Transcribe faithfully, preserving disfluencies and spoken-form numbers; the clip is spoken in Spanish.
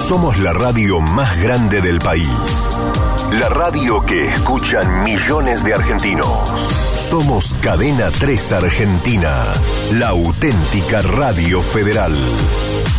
Somos la radio más grande del país. La radio que escuchan millones de argentinos. Somos Cadena tres Argentina, la auténtica radio federal.